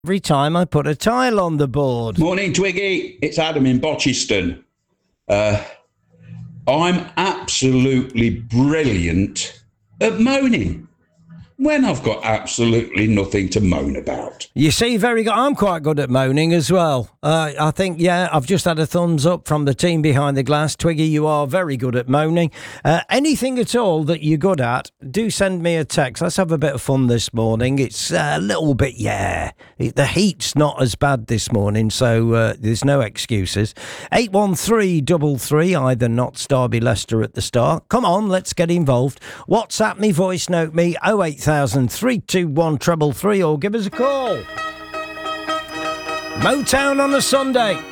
Every time I put a tile on the board. Morning, Twiggy. It's Adam in Botchiston. I'm absolutely brilliant at moaning when I've got absolutely nothing to moan about. You see, very good. I'm quite good at moaning as well. I think, I've just had a thumbs up from the team behind the glass. Twiggy, you are very good at moaning. Anything at all that you're good at, do send me a text. Let's have a bit of fun this morning. It's a little bit, the heat's not as bad this morning, so there's no excuses. 81333, either Notts, Derby, Leicester at the start. Come on, let's get involved. WhatsApp me, voice note me, 08000 321 333, or give us a call. Motown on a Sunday.